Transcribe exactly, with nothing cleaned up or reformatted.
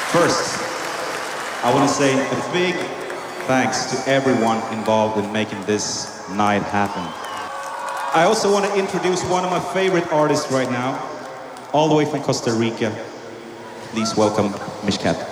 First, I want to say a big thanks to everyone involved in making this night happen. I also want to introduce one of my favorite artists right now, all the way from Costa Rica. Please welcome Mishkat.